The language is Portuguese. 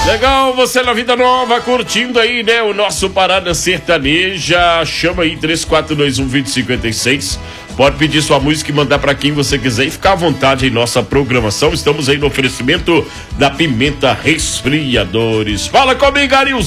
Legal, você na Vida Nova, curtindo aí, né, o nosso Parada Sertaneja. Chama aí 3421-2056. Pode pedir sua música e mandar pra quem você quiser e ficar à vontade em nossa programação. Estamos aí no oferecimento da Pimenta Resfriadores. Fala comigo, Arilson.